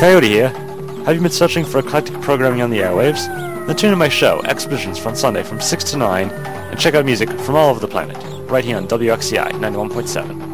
Coyote here. Have you been searching for eclectic programming on the airwaves? Then tune in my show, Expositions, on Sunday from 6 to 9, and check out music from all over the planet, right here on WXCI 91.7.